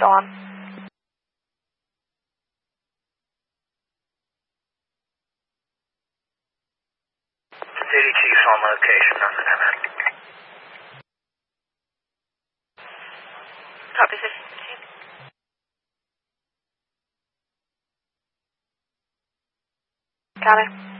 still on. City Chief's on location. Nothing in it. Copy 15. Copy.